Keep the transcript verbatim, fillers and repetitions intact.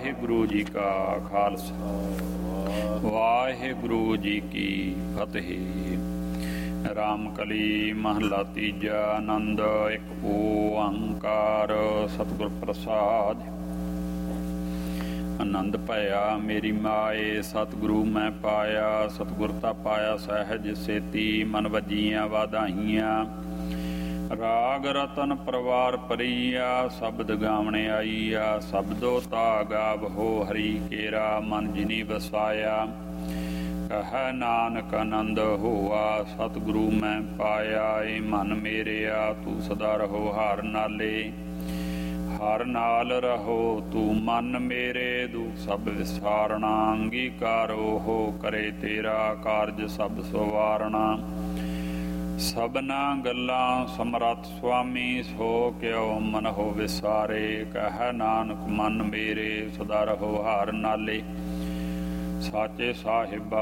ਵਾਹਿਗੁਰੂ ਜੀ ਕਾ ਖਾਲਸਾ, ਵਾਹਿਗੁਰੂ ਜੀ ਕੀ ਫਤਿਹ। ਰਾਮਕਲੀ ਮਹਲਾ ਤੀਜਾ। ਆਨੰਦ ਇੱਕ ਓੰਕਾਰ ਸਤਿਗੁਰ ਪ੍ਰਸਾਦਿ। ਆਨੰਦ ਭਇਆ ਮੇਰੀ ਮਾਏ, ਸਤਿਗੁਰੂ ਮੈਂ ਪਾਇਆ। ਸਤਿਗੁਰ ਤਾਂ ਪਾਇਆ ਸਹਿਜ ਸੇਤੀ, ਮਨ ਵੱਜੀਆਂ ਵਾਧਾਈਆਂ। ਰਾਗ ਰਤਨ ਪਰਵਾਰ ਪਰੀਆ, ਸ਼ਬਦ ਗਾਵਣੇ ਆਈਆ। ਸ਼ਬਦੋ ਤਾ ਗਾਵਹੋ ਹਰੀ ਕੇਰਾ, ਮਨ ਜਿਨੀ ਵਸਾਇਆ। ਕਹੈ ਨਾਨਕ ਆਨੰਦ ਹੋਆ, ਸਤਿਗੁਰੂ ਮੈਂ ਪਾਇਆ। ਏ ਮਨ ਮੇਰਿਆ ਤੂੰ ਸਦਾ ਰਹੋ ਹਰ ਨਾਲੇ। ਹਰ ਨਾਲ ਰਹੋ ਤੂੰ ਮਨ ਮੇਰੇ, ਦੁਖ ਸਭ ਵਿਸਾਰਣਾ। ਅੰਗੀਕਾਰੋ ਹੋ ਕਰੇ ਤੇਰਾ, ਕਾਰਜ ਸਭ ਸਵਾਰਣਾ। ਸਭਨਾ ਗੱਲਾਂ ਸਮਰੱਥ ਸੁਆਮੀ, ਸੋ ਕਿਉ ਮਨ ਹੋ ਵਿਸਾਰੇ। ਕਹਿ ਨਾਨਕ ਮਨ ਮੇਰੇ, ਸਦਾ ਰਹੋ ਹਰ ਨਾਲੇ। ਸਾਚੇ ਸਾਹਿਬਾ